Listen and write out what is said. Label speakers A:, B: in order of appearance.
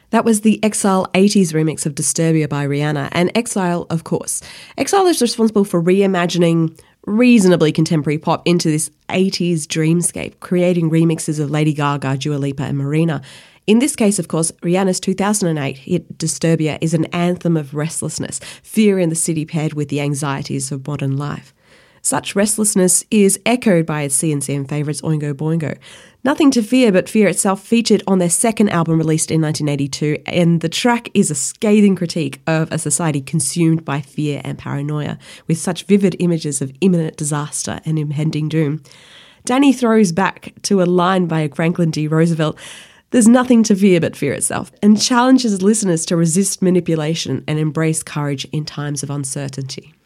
A: That was the Exile 80s remix of Disturbia by Rihanna, and Exile, of course. Exile is responsible for reimagining reasonably contemporary pop into this 80s dreamscape, creating remixes of Lady Gaga, Dua Lipa and Marina. In this case, of course, Rihanna's 2008 hit Disturbia is an anthem of restlessness, fear in the city paired with the anxieties of modern life. Such restlessness is echoed by its CNCM favourites Oingo Boingo. Nothing to Fear But Fear itself featured on their second album released in 1982, and the track is a scathing critique of a society consumed by fear and paranoia, with such vivid images of imminent disaster and impending doom. Danny throws back to a line by Franklin D. Roosevelt, "There's nothing to fear but fear itself," and challenges listeners to resist manipulation and embrace courage in times of uncertainty.